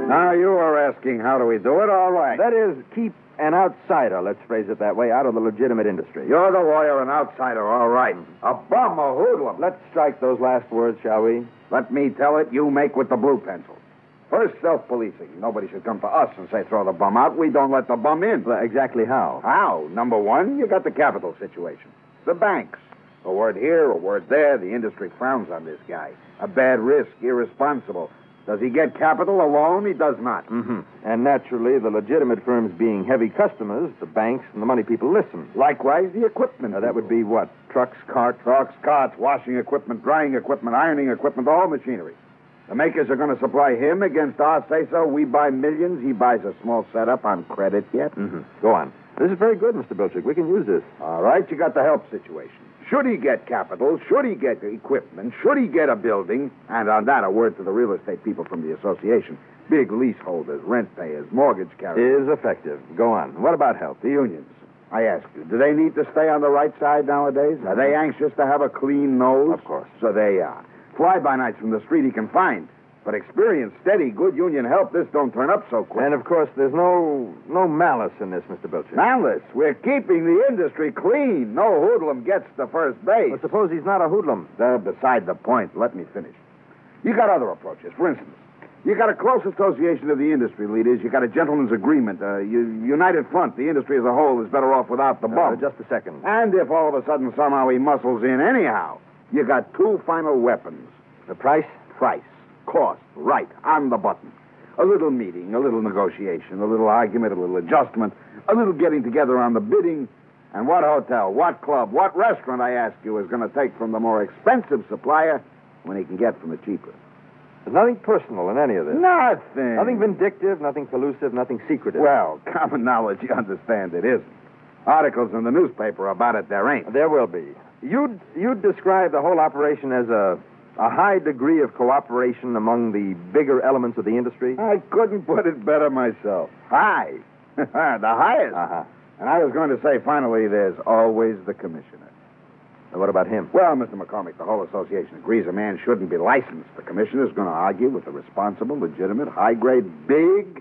Now you are asking how do we do it? All right. That is, keep an outsider, let's phrase it that way, out of the legitimate industry. You're the lawyer, an outsider, all right. A bum, a hoodlum. Let's strike those last words, shall we? Let me tell it, you make with the blue pencil. First, self-policing. Nobody should come to us and say, throw the bum out. We don't let the bum in. Well, exactly how? How? Number one, you got the capital situation. The banks. A word here, a word there. The industry frowns on this guy. A bad risk, irresponsible. Does he get capital, a loan? He does not. Mm-hmm. And naturally, the legitimate firms being heavy customers, the banks and the money people listen. Likewise, the equipment. Now, that would be what? Trucks, carts? Trucks, carts, washing equipment, drying equipment, ironing equipment, all machinery. The makers are going to supply him against our say-so. We buy millions. He buys a small setup on credit yet. Mm-hmm. Go on. This is very good, Mr. Bilchik. We can use this. All right, you got the help situation. Should he get capital? Should he get equipment? Should he get a building? And on that, a word to the real estate people from the association. Big leaseholders, rent payers, mortgage carriers. Is effective. Go on. What about help? The unions. I ask you, do they need to stay on the right side nowadays? Are they anxious to have a clean nose? Of course. So they are. Fly-by-nights from the street he can find. But experienced, steady, good union help, this don't turn up so quick. And, of course, there's no malice in this, Mr. Bilchik. Malice? We're keeping the industry clean. No hoodlum gets to first base. Well, suppose he's not a hoodlum. They're beside the point. Let me finish. You got other approaches. For instance, you got a close association of the industry leaders. You got a gentleman's agreement. United front. The industry as a whole is better off without the bum. Just a second. And if all of a sudden somehow he muscles in anyhow, you got two final weapons. The price? Price. Cost, right, on the button. A little meeting, a little negotiation, a little argument, a little adjustment, a little getting together on the bidding. And what hotel, what club, what restaurant, I ask you, is going to take from the more expensive supplier when he can get from the cheaper? There's nothing personal in any of this. Nothing. Nothing vindictive, nothing collusive, nothing secretive. Well, common knowledge, you understand, it isn't. Articles in the newspaper about it, there ain't. There will be. You'd describe the whole operation as a high degree of cooperation among the bigger elements of the industry? I couldn't put it better myself. High. The highest. Uh-huh. And I was going to say, finally, there's always the commissioner. And what about him? Well, Mr. McCormick, the whole association agrees a man shouldn't be licensed. The commissioner's going to argue with the responsible, legitimate, high-grade, big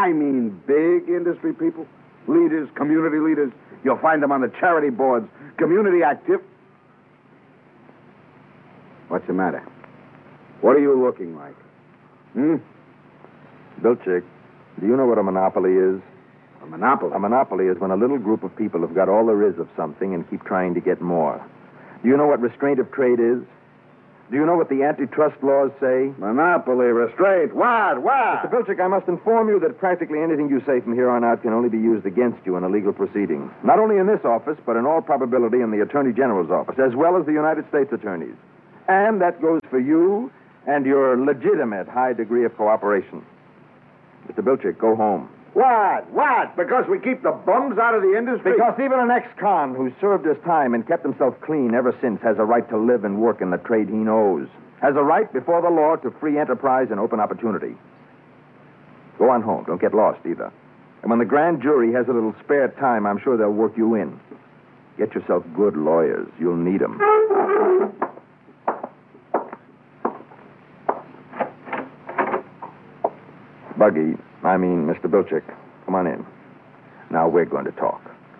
industry people. Leaders, community leaders. You'll find them on the charity boards, community active. What's the matter? What are you looking like? Bilchik, do you know what a monopoly is? A monopoly? A monopoly is when a little group of people have got all there is of something and keep trying to get more. Do you know what restraint of trade is? Do you know what the antitrust laws say? Monopoly, restraint, what? Mr. Bilchik, I must inform you that practically anything you say from here on out can only be used against you in a legal proceeding. Not only in this office, but in all probability in the Attorney General's office, as well as the United States attorneys. And that goes for you and your legitimate high degree of cooperation. Mr. Bilchik, go home. What? Because we keep the bums out of the industry? Because even an ex-con who's served his time and kept himself clean ever since has a right to live and work in the trade he knows. Has a right before the law to free enterprise and open opportunity. Go on home. Don't get lost either. And when the grand jury has a little spare time, I'm sure they'll work you in. Get yourself good lawyers. You'll need them. Buggy, Mr. Bilchik, come on in. Now we're going to talk.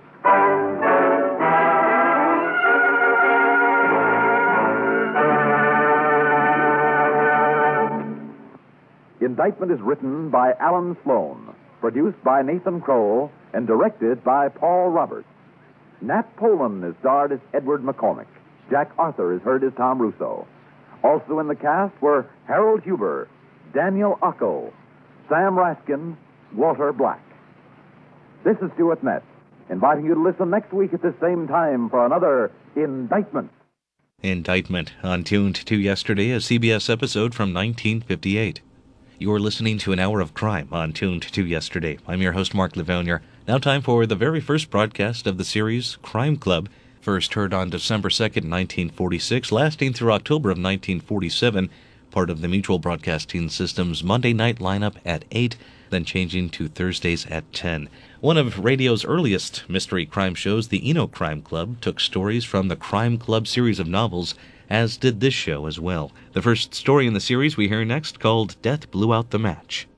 Indictment is written by Alan Sloan, produced by Nathan Kroll, and directed by Paul Roberts. Nat Polan is starred as Edward McCormick. Jack Arthur is heard as Tom Russo. Also in the cast were Harold Huber, Daniel Ocko, Sam Raskin, Walter Black. This is Stuart Metz, inviting you to listen next week at the same time for another Indictment. Indictment on Tuned to Yesterday, a CBS episode from 1958. You're listening to an hour of crime on Tuned to Yesterday. I'm your host, Mark Livonier. Now time for the very first broadcast of the series, Crime Club. First heard on December 2nd, 1946, lasting through October of 1947. Part of the Mutual Broadcasting System's Monday night lineup at 8, then changing to Thursdays at 10. One of radio's earliest mystery crime shows, the Eno Crime Club, took stories from the Crime Club series of novels, as did this show as well. The first story in the series we hear next, called Death Blew Out the Match.